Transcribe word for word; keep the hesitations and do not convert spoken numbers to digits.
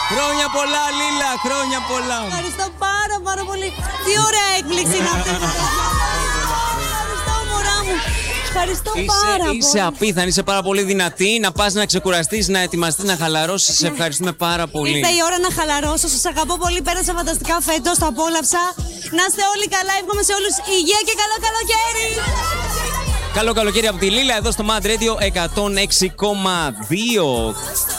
Χρόνια πολλά, Λίλα, χρόνια πολλά. Ευχαριστώ πάρα πάρα πολύ. Τι ωραία έκπληξη είναι αυτή. Ευχαριστώ, μωρά μου. Ευχαριστώ είσαι, πάρα είσαι πολύ. Είσαι απίθανη, είσαι πάρα πολύ δυνατή. Να πας να ξεκουραστείς, να ετοιμαστείς, να χαλαρώσεις. Σε ευχαριστούμε πάρα πολύ. Ήρθε η ώρα να χαλαρώσω. Σας αγαπώ πολύ. Πέρασα φανταστικά φέτος. Τα απόλαυσα. Να είστε όλοι καλά. Εύχομαι σε όλους υγεία και καλό καλοκαίρι. Καλό καλοκαίρι από τη Λίλα εδώ στο Mad Radio εκατόν έξι κόμμα δύο.